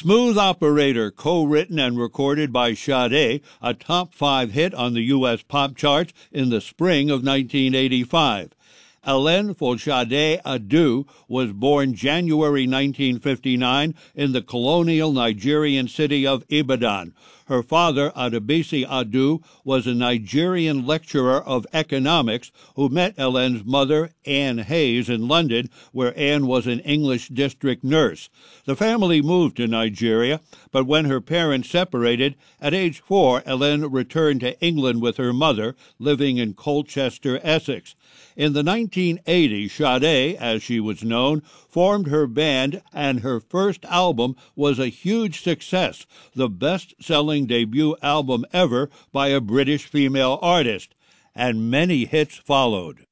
Smooth Operator, co-written and recorded by Sade, a top 5 hit on the U.S. pop charts in the spring of 1985. Hélène Folshade Adu was born January 1959 in the colonial Nigerian city of Ibadan. Her father, Adebisi Adu, was a Nigerian lecturer of economics who met Hélène's mother, Anne Hayes, in London, where Anne was an English district nurse. The family moved to Nigeria, but when her parents separated, at age 4, Hélène returned to England with her mother, living in Colchester, Essex. In the 1980s, Sade, as she was known, formed her band, and her first album was a huge success, the best-selling debut album ever by a British female artist, and many hits followed.